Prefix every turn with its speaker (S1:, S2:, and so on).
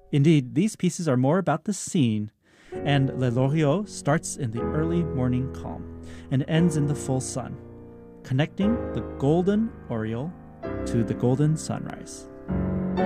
S1: Indeed, these pieces are more about the scene, and Le Loriot starts in the early morning calm and ends in the full sun, connecting the golden oriole to the golden sunrise.